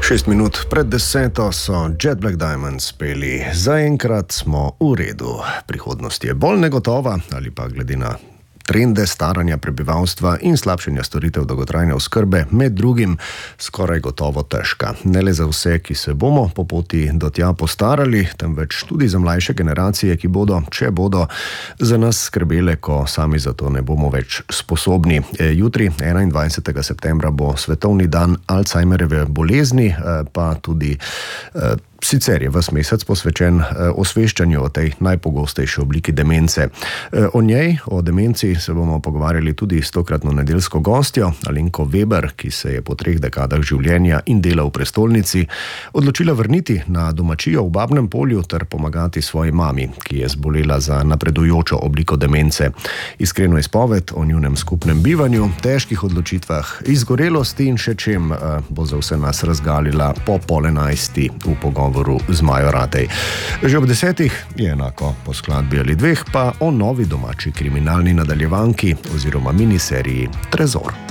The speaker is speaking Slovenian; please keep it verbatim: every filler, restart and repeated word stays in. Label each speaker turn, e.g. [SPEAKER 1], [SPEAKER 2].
[SPEAKER 1] Šest minut pred deseto so Jet Black Diamonds peli: zaenkrat smo v redu. Prihodnost je bolj negotova, ali pa glede na trende staranja prebivalstva in slabšanja storitev dolgotrajne oskrbe, med drugim skoraj gotovo težka. Ne le za vse, ki se bomo po poti do tja postarali, temveč tudi za mlajše generacije, ki bodo, če bodo, za nas skrbele, ko sami za to ne bomo več sposobni. Jutri, enaindvajsetega septembra, bo svetovni dan Alzheimerjeve bolezni, pa tudi sicer je ves mesec posvečen osveščanju o tej najpogostejši obliki demence. O njej, o demenci, se bomo pogovarjali tudi s tokratno nedeljsko gostjo, Alenko Veber, ki se je po treh dekadah življenja in dela v prestolnici odločila vrniti na domačijo v Babnem Polju ter pomagati svoji mami, ki je zbolela za napredujočo obliko demence. Iskreno izpoved o njunem skupnem bivanju, težkih odločitvah, izgorelosti in še čem bo za vse nas razgalila po pol enajsti v pogovoru z Majo Ratej. Že ob desetih je enako po skladbi ali dveh pa o novi domači kriminalni nadaljevanki oziroma miniseriji Trezor.